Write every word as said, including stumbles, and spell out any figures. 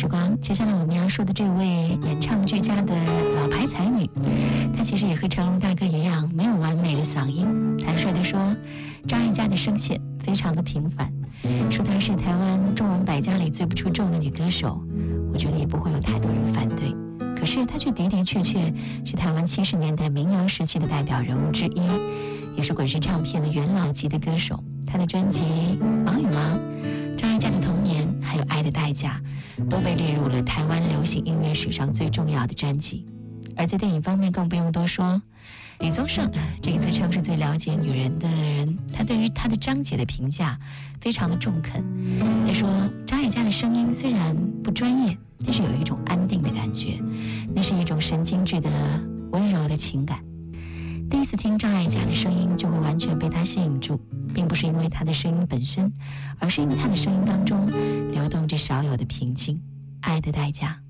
时光。接下来我们要说的这位演唱俱佳的老牌才女，她其实也和成龙大哥一样，没有完美的嗓音。坦率地说，张艾嘉的声线非常的平凡，说她是台湾中文百家里最不出众的女歌手，我觉得也不会有太多人反对。可是她却的的确确是台湾七十年代民谣时期的代表人物之一，也是滚石唱片的元老级的歌手。她的专辑《忙与忙》、张艾嘉的《童年》还有《爱的代价》都被列入了台湾流行音乐史上最重要的专辑。而在电影方面更不用多说，李宗盛这个自称是最了解女人的人，他对于他的张姐的评价非常的中肯。他说张艾嘉的声音虽然不专业，但是有一种安定的感觉，那是一种神经质的温柔的情感。第一次听张艾嘉的声音就会完全被她吸引住，并不是因为她的声音本身，而是因为她的声音当中流动着少有的平静。爱的代价。